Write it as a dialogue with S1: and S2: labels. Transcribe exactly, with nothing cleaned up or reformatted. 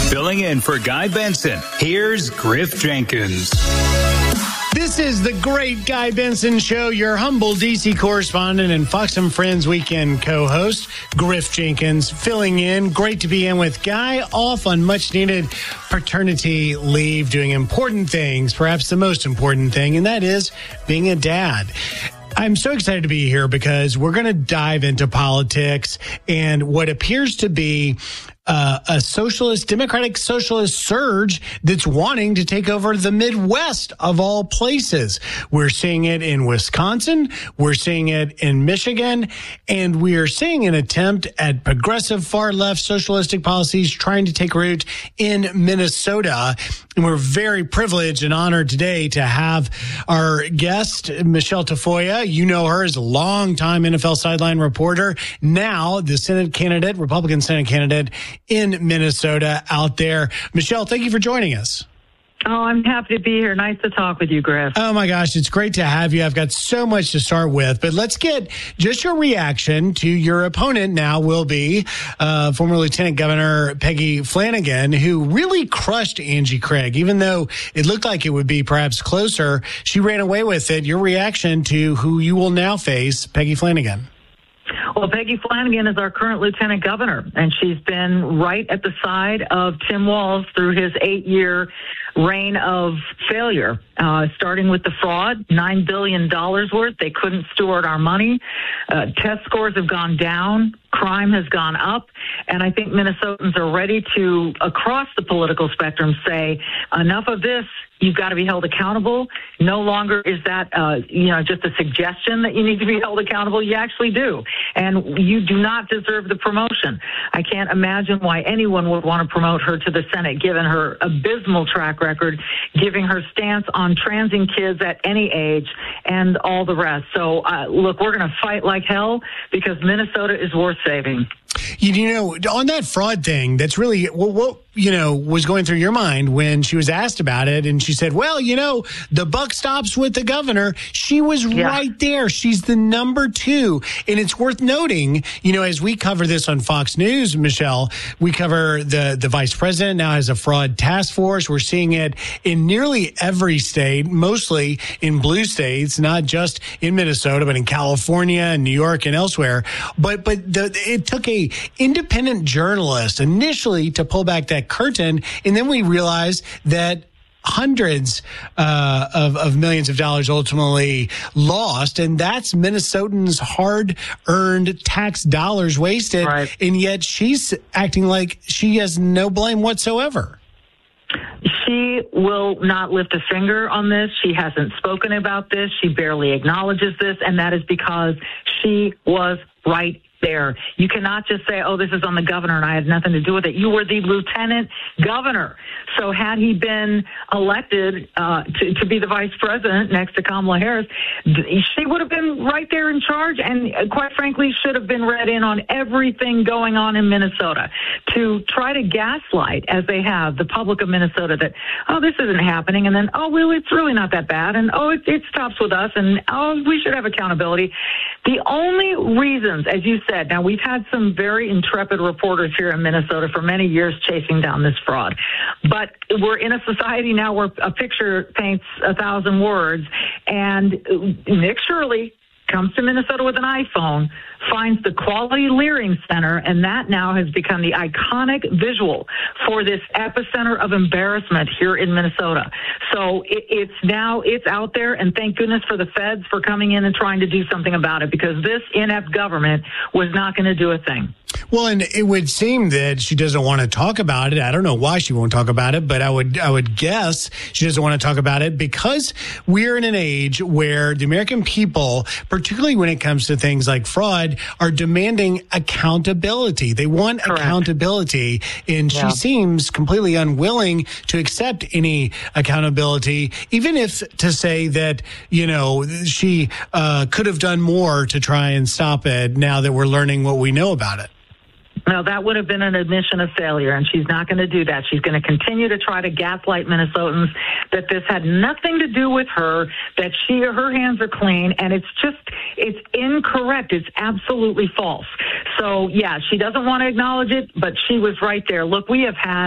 S1: Filling in for Guy Benson, here's Griff Jenkins.
S2: This is the great Guy Benson Show, your humble D C correspondent and Fox and Friends weekend co-host, Griff Jenkins, filling in. Great to be in with Guy, off on much-needed paternity leave, doing important things, perhaps the most important thing, and that is being a dad. I'm so excited to be here because we're going to dive into politics and what appears to be Uh, a socialist, democratic socialist surge that's wanting to take over the Midwest of all places. We're seeing it in Wisconsin. We're seeing it in Michigan. And we are seeing an attempt at progressive far left socialistic policies trying to take root in Minnesota. And we're very privileged and honored today to have our guest, Michelle Tafoya. You know her as a longtime N F L sideline reporter, now the Senate candidate, Republican Senate candidate in Minnesota out there. Michelle, thank you for joining us.
S3: Oh, I'm happy to be here. Nice to talk with you, Griff.
S2: Oh, my gosh. It's great to have you. I've got so much to start with, but let's get just your reaction to your opponent now will be uh, former Lieutenant Governor Peggy Flanagan, who really crushed Angie Craig. Even though it looked like it would be perhaps closer, she ran away with it. Your reaction to who you will now face, Peggy Flanagan.
S3: Well, Peggy Flanagan is our current lieutenant governor, and she's been right at the side of Tim Walz through his eight-year reign of failure, uh, starting with the fraud, nine billion dollars worth. They couldn't steward our money. Uh, test scores have gone down. Crime has gone up. And I think Minnesotans are ready to, across the political spectrum, say, enough of this. You've got to be held accountable. No longer is that, uh, you know, just a suggestion that you need to be held accountable. You actually do. And you do not deserve the promotion. I can't imagine why anyone would want to promote her to the Senate, given her abysmal track record, giving her stance on transing kids at any age, and all the rest. So, uh, look, we're going to fight like hell because Minnesota is worth saving.
S2: You know, on that fraud thing, that's really what, what, you know, was going through your mind when she was asked about it. And she said, well, you know, the buck stops with the governor. She was yeah. right there. She's the number two. And it's worth noting, you know, as we cover this on Fox News, Michelle, we cover the, the vice president now has a fraud task force. We're seeing it in nearly every state, mostly in blue states, not just in Minnesota, but in California and New York and elsewhere. But, but the, it took a independent journalist initially to pull back that curtain, and then we realized that hundreds uh, of, of millions of dollars ultimately lost, and that's Minnesotans' hard-earned tax dollars wasted,
S3: right.
S2: And yet she's acting like she has no blame whatsoever.
S3: She will not lift a finger on this. She hasn't spoken about this. She barely acknowledges this, and that is because she was right there. You cannot just say, oh, this is on the governor and I had nothing to do with it. You were the lieutenant governor. So had he been elected uh, to, to be the vice president next to Kamala Harris, she would have been right there in charge and, uh, quite frankly, should have been read in on everything going on in Minnesota. To try to gaslight, as they have, the public of Minnesota that, oh, this isn't happening, and then, oh, well, it's really not that bad, and, oh, it, it stops with us, and, oh, we should have accountability. The only reasons, as you said, now we've had some very intrepid reporters here in Minnesota for many years chasing down this fraud, but we're in a society now where a picture paints a thousand words, and Nick Shirley comes to Minnesota with an iPhone, finds the Quality Leering Center, and that now has become the iconic visual for this epicenter of embarrassment here in Minnesota. So it, it's now, it's out there, and thank goodness for the feds for coming in and trying to do something about it, because this inept government was not going to do a thing.
S2: Well, and it would seem that she doesn't want to talk about it. I don't know why she won't talk about it, but I would I would guess she doesn't want to talk about it because we're in an age where the American people, particularly when it comes to things like fraud, are demanding accountability. They want
S3: Correct.
S2: accountability, and
S3: yeah.
S2: she seems completely unwilling to accept any accountability, even if to say that, you know, she uh, could have done more to try and stop it now that we're learning what we know about it.
S3: No, that would have been an admission of failure, and she's not going to do that. She's going to continue to try to gaslight Minnesotans that this had nothing to do with her, that she her hands are clean, and it's just, it's incorrect. It's absolutely false. So, yeah, she doesn't want to acknowledge it, but she was right there. Look, we have had